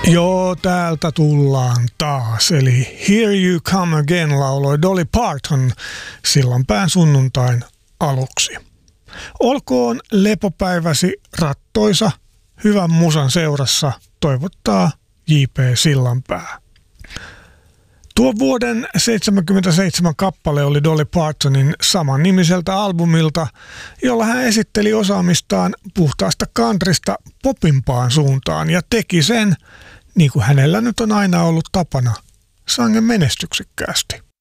Joo, täältä tullaan taas. Eli Here You Come Again lauloi Dolly Parton Sillanpään sunnuntain aluksi. Olkoon lepopäiväsi rattoisa, hyvän musan seurassa toivottaa J.P. Sillanpää. Tuo vuoden 1977 kappale oli Dolly Partonin samannimiseltä albumilta, jolla hän esitteli osaamistaan puhtaasta countrysta popimpaan suuntaan ja teki sen, niin kuin hänellä nyt on aina ollut tapana, sangen menestyksekkäästi.